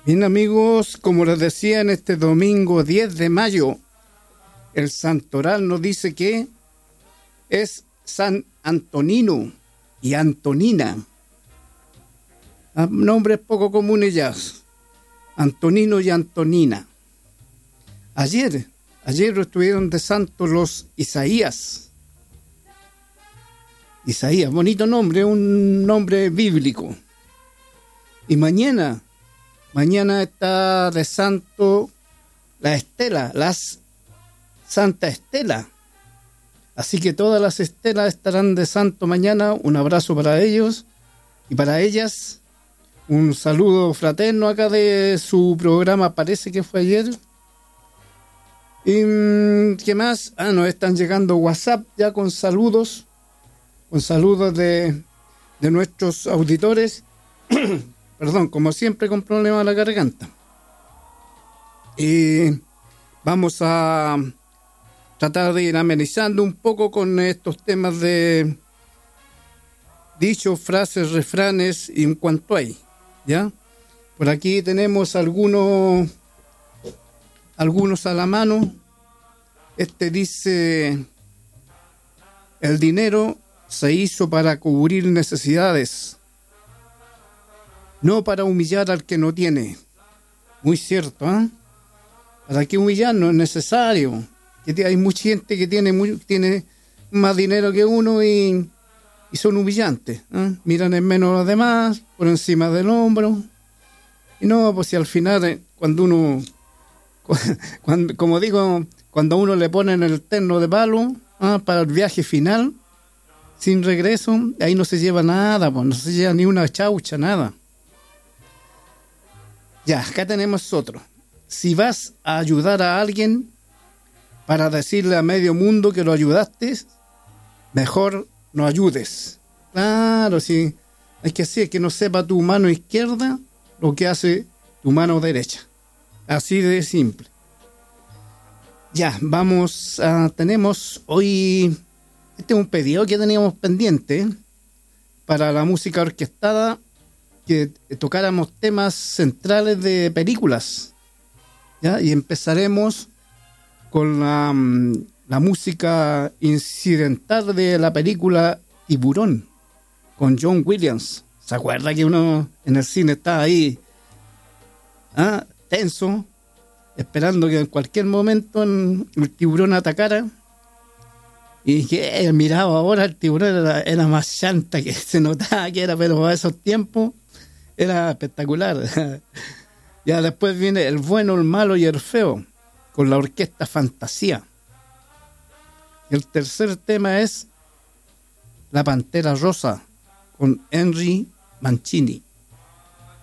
Bien amigos, como les decía, en este domingo 10 de mayo, el santoral nos dice que es San Antonino y Antonina. Nombres poco comunes ya. Antonino y Antonina. Ayer estuvieron de santos los Isaías. Isaías, bonito nombre, un nombre bíblico. Y mañana está de santo la Estela, Santa Estela. Así que todas las estelas estarán de santo mañana. Un abrazo para ellos y para ellas. Un saludo fraterno acá de su programa, parece que fue ayer. ¿Y qué más? Nos están llegando WhatsApp ya con saludos de nuestros auditores. Perdón, como siempre con problemas de la garganta. Y vamos a tratar de ir amenizando un poco con estos temas de dichos, frases, refranes y en cuanto hay, ¿ya? Por aquí tenemos algunos a la mano. Este dice: el dinero se hizo para cubrir necesidades, no para humillar al que no tiene. Muy cierto, ¿eh? ¿Para qué humillar? No es necesario. Hay mucha gente que tiene más dinero que uno y son humillantes, ¿eh? Miran en menos a los demás, por encima del hombro. Y no, pues si al final, cuando a uno le ponen el terno de palo, para el viaje final, sin regreso, ahí no se lleva nada, pues no se lleva ni una chaucha, nada. Ya, acá tenemos otro. Si vas a ayudar a alguien para decirle a medio mundo que lo ayudaste, mejor no ayudes. Claro, sí. Hay que hacer que no sepa tu mano izquierda lo que hace tu mano derecha. Así de simple. Ya, tenemos hoy, este es un pedido que teníamos pendiente para la música orquestada, que tocáramos temas centrales de películas, ¿ya? Y empezaremos con la música incidental de la película Tiburón, con John Williams. ¿Se acuerda que uno en el cine estaba ahí tenso, esperando que en cualquier momento el tiburón atacara? Y que miraba ahora, el tiburón era más chanta, que se notaba que era, pero a esos tiempos era espectacular. Ya después viene El bueno, el malo y el feo, con la orquesta Fantasía. Y el tercer tema es La Pantera Rosa, con Henry Mancini.